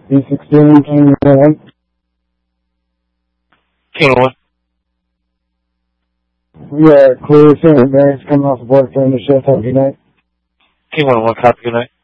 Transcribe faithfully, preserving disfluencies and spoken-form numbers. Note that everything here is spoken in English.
B sixteen, King one. King one. We are clear, Saint Mary's coming off the board for the shift. Have a good night. King one, one copy, good night.